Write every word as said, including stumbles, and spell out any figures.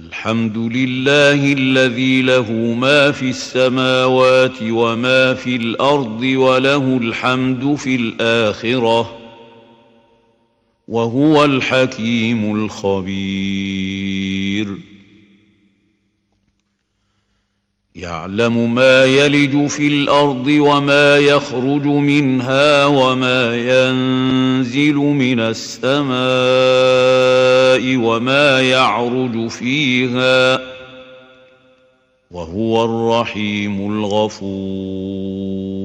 الحمد لله الذي له ما في السماوات وما في الأرض وله الحمد في الآخرة وهو الحكيم الخبير. يعلم ما يلج في الأرض وما يخرج منها وما ينزل من السماء وما يعرج فيها وهو الرحيم الغفور.